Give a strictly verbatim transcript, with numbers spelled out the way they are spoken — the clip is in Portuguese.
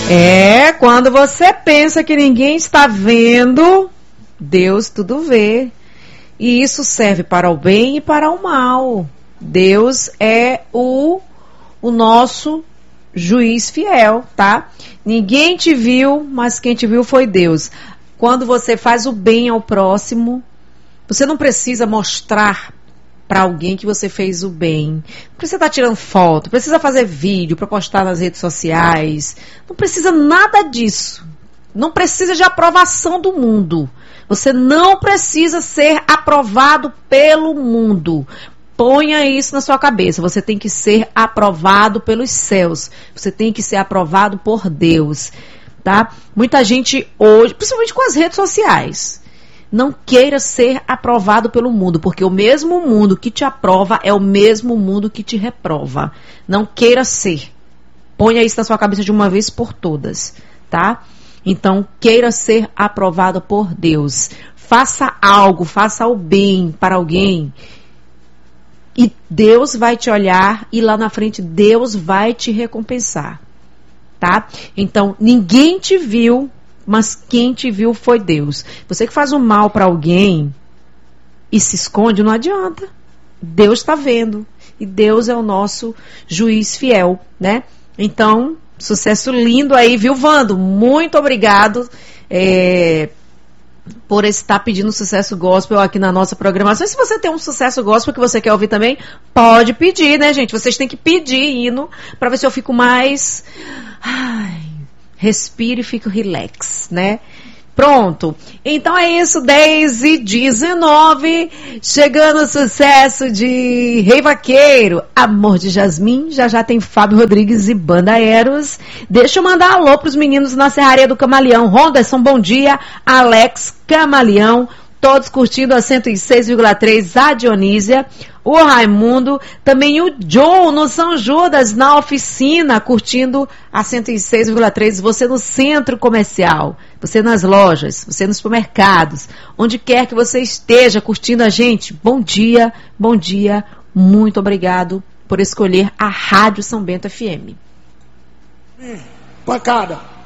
É, quando você pensa que ninguém está vendo, Deus tudo vê. E isso serve para o bem e para o mal. Deus é o, o nosso juiz fiel, tá? Ninguém te viu, mas quem te viu foi Deus. Quando você faz o bem ao próximo, você não precisa mostrar para alguém que você fez o bem. Não precisa estar tirando foto, precisa fazer vídeo para postar nas redes sociais. Não precisa nada disso. Não precisa de aprovação do mundo. Você não precisa ser aprovado pelo mundo. Ponha isso na sua cabeça. Você tem que ser aprovado pelos céus. Você tem que ser aprovado por Deus. Tá? Muita gente hoje, principalmente com as redes sociais, não queira ser aprovado pelo mundo, porque o mesmo mundo que te aprova é o mesmo mundo que te reprova. Não queira ser. Ponha isso na sua cabeça de uma vez por todas, tá? Então, queira ser aprovado por Deus. Faça algo, faça o bem para alguém. E Deus vai te olhar e lá na frente Deus vai te recompensar, tá? Então, ninguém te viu, mas quem te viu foi Deus. Você que faz o mal para alguém e se esconde, não adianta. Deus está vendo. E Deus é o nosso juiz fiel, né? Então, sucesso lindo aí, viu, Vando? Muito obrigado é, por estar pedindo sucesso gospel aqui na nossa programação. E se você tem um sucesso gospel que você quer ouvir também, pode pedir, né, gente? Vocês têm que pedir hino para ver se eu fico mais... Ai... Respire e fique relax, né? Pronto. Então é isso, dez e dezenove. Chegando o sucesso de Rei Vaqueiro, Amor de Jasmim. Já já tem Fábio Rodrigues e Banda Eros. Deixa eu mandar alô pros meninos na Serraria do Camaleão. Ronderson, bom dia. Alex, Camaleão. Todos curtindo a cento e seis vírgula três, a Dionísia, o Raimundo, também o John no São Judas, na oficina, curtindo a cento e seis vírgula três, você no centro comercial, você nas lojas, você nos supermercados, onde quer que você esteja curtindo a gente, bom dia, bom dia, muito obrigado por escolher a Rádio São Bento F M. Hum, pancada.